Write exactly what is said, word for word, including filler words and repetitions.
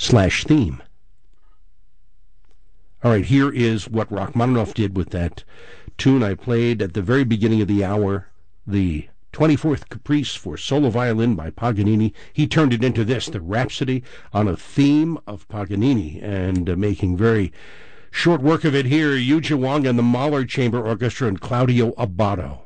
slash theme. All right, here is what Rachmaninoff did with that tune I played at the very beginning of the hour, the twenty-fourth Caprice for solo violin by Paganini. He turned it into this, the Rhapsody on a theme of Paganini, and uh, making very short work of it here, Yuja Wang and the Mahler Chamber Orchestra and Claudio Abbado.